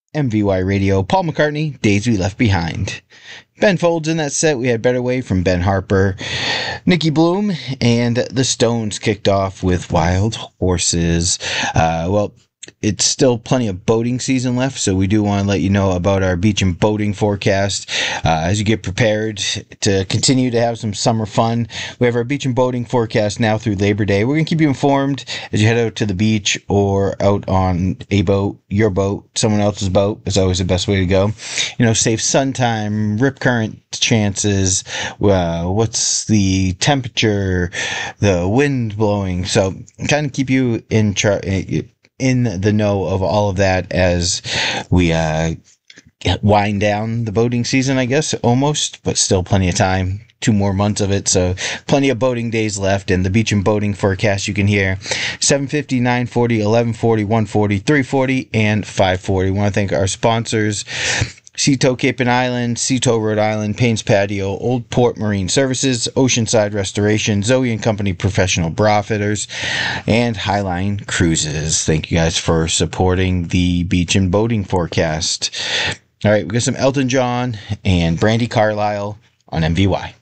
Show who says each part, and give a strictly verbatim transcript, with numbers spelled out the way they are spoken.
Speaker 1: M V Y Radio, Paul McCartney, Days We Left Behind. Ben Folds in that set. We had Better Way from Ben Harper, Nicky Bloom, and the Stones kicked off with Wild Horses. Uh, well, it's still plenty of boating season left, so we do want to let you know about our beach and boating forecast. Uh, as you get prepared to continue to have some summer fun, we have our beach and boating forecast now through Labor Day. We're going to keep you informed as you head out to the beach or out on a boat, your boat, someone else's boat is always the best way to go. You know, safe sun time, rip current chances, uh, what's the temperature, the wind blowing. So kind of keep you in charge, in the know of all of that as we uh, wind down the boating season, I guess, almost, but still plenty of time. Two more months of it, so plenty of boating days left. And the beach and boating forecast you can hear seven fifty, nine forty, eleven forty, one forty, three forty, and five forty. I want to thank our sponsors: Seatow Cape and Island, Seatow Rhode Island, Payne's Patio, Old Port Marine Services, Oceanside Restoration, Zoe and Company Professional Bra Fitters, and Highline Cruises. Thank you guys for supporting the beach and boating forecast. All right, we got some Elton John and Brandi Carlile on M V Y.